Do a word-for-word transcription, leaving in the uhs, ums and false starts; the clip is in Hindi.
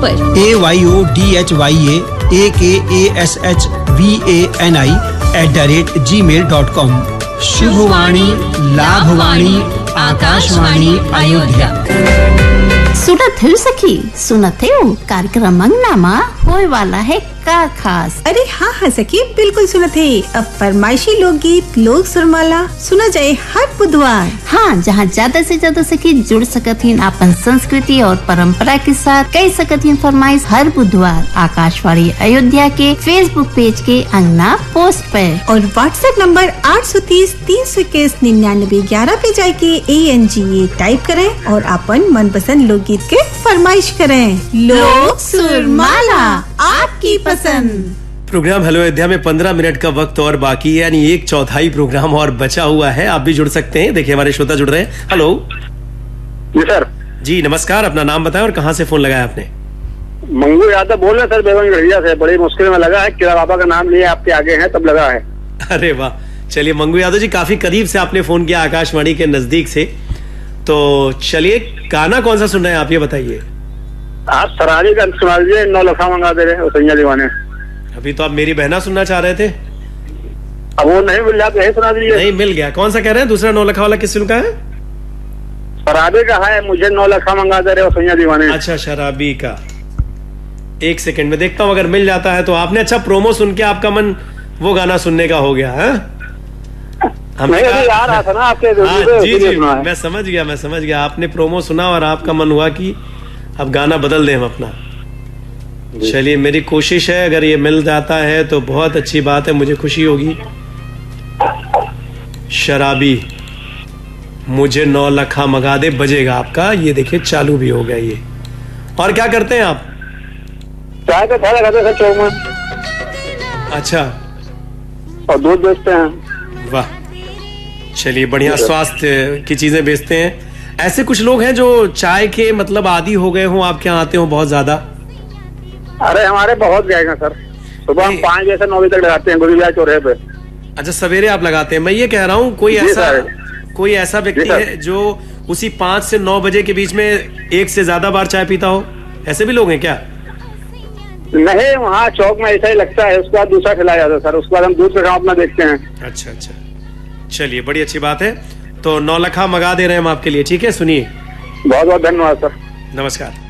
पर ए Y O D H Y ए ए के A S H V A N I at the rate ji mail dot com. शुभवाणी लाभवाणी Akashvani Ayodhya. सुनत हो सखी, सुनत हो कार्यक्रम अंगनामा होए वाला है का खास। अरे हाँ हाँ सखी, बिल्कुल सुनत है। अब फरमाइशी लोकगीत लोक सुरमाला सुना जाए हर बुधवार। हाँ, जहाँ ज्यादा से ज्यादा सखी जुड़ सकत हिन अपन संस्कृति और परंपरा के साथ कई सकत हिन फरमाइश हर बुधवार आकाशवाणी अयोध्या के फेसबुक पेज के अंगना पोस्ट पे और व्हाट्सएप नंबर आठ सौ तीस तीन सौ इक्कीस निन्यानबे ग्यारह पे जाके A N G A type करें और अपन मनपसंद लोकगीत के फरमाइश करें। लोक सुरमाला आपकी पसंद। प्रोग्राम हेलो अयोध्या में पंद्रह मिनट का वक्त और बाकी है, यानी एक चौथाई प्रोग्राम और बचा हुआ है। आप भी जुड़ सकते हैं। देखिए हमारे श्रोता जुड़ रहे हैं। हेलो जी सर। जी नमस्कार, अपना नाम बताएं और कहां से फोन लगाया आपने? मंगू यादव बोल रहे सर, बेगमगढ़िया से। बड़ी मुश्किल में लगा है, किला बाबा का नाम लिया आपके आगे है तब लगा है। अरे वाह, चलिए मंगू यादव जी, काफी करीब से आपने फोन किया, आकाशवाणी के नजदीक से। तो चलिए, गाना कौन सा सुन रहे हैं आप, ये बताइए। आप सरारी का सुना दीजिए, नौ लखा मंगा दे रहे सैया दीवाने। अभी तो आप मेरी बहना सुनना चाह रहे थे। अब वो नहीं मिल जाता, यही सुना दीजिए। नहीं मिल गया। कौन सा कह रहे हैं? दूसरा नौ लखा वाला किस फिल्म का है? शराबी का है, मुझे नौ लखा मंगा दे रहे सैया दीवाने। अच्छा, शराबी का। एक सेकंड में देखता हूँ, अगर मिल जाता है तो। आपने अच्छा प्रोमो सुन के आपका मन वो गाना सुनने का हो गया है? नहीं, अभी आ रहा था ना आपके। हाँ, जी जी, मैं समझ गया, मैं समझ गया। आपने प्रोमो सुना और आपका मन हुआ कि अब गाना बदल दें हम अपना। चलिए, मेरी कोशिश है, अगर ये मिल जाता है तो बहुत अच्छी बात है, मुझे खुशी होगी। शराबी मुझे नौ लखा मगा दे बजेगा आपका। ये देखिए चालू भी हो गया ये। और क्या करते हैं आप? चाय का ठेला करते हैं चौक में। अच्छा, और दूध बेचते हैं। वाह, चलिए बढ़िया, स्वास्थ्य की चीजें बेचते हैं। ऐसे कुछ लोग हैं जो चाय के मतलब आदी हो गए हों, आपके यहाँ आते हो बहुत ज्यादा? अरे हमारे बहुत गए हैं सर। सुबह हम पाँच बजे से नौ बजे तक लगाते हैं गुरुविया चौराहे पे। अच्छा, सवेरे आप लगाते हैं। मैं ये कह रहा हूँ, कोई ऐसा कोई ऐसा व्यक्ति है जो उसी पाँच से नौ बजे के बीच में एक से ज्यादा बार चाय पीता हो? ऐसे भी लोग हैं क्या? नहीं, वहाँ चौक में ऐसा ही लगता है। उसके बाद दूसरा खिलाया जाता है सर। उसके बाद हम दूध का काम अपना देखते हैं। अच्छा अच्छा, चलिए बड़ी अच्छी बात है। तो नौ लखा मगा दे रहे हैं हम आपके लिए। ठीक है, सुनिए। बहुत बहुत धन्यवाद सर। नमस्कार।